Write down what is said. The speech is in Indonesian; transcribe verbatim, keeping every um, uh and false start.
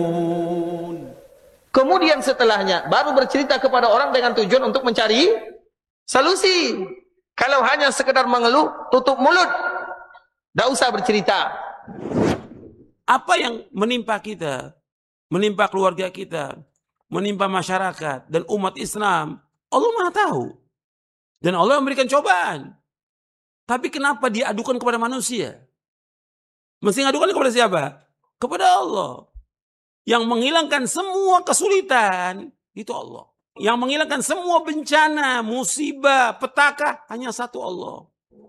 Kemudian setelahnya baru bercerita kepada orang dengan tujuan untuk mencari solusi. Kalau hanya sekedar mengeluh, tutup mulut. Tidak usah bercerita. Apa yang menimpa kita, menimpa keluarga kita, menimpa masyarakat dan umat Islam, Allah Maha tahu. Dan Allah memberikan cobaan. Tapi kenapa dia adukan kepada manusia? Mesti ngadukan kepada siapa? Kepada Allah. Yang menghilangkan semua kesulitan, itu Allah. Yang menghilangkan semua bencana, musibah, petaka, hanya satu Allah.